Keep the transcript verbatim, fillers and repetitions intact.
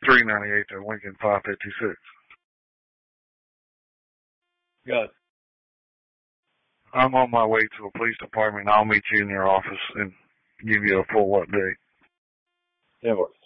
three ninety-eight to Lincoln five fifty-six. Got it. I'm on my way to the police department. I'll meet you in your office and give you a full update. ten four.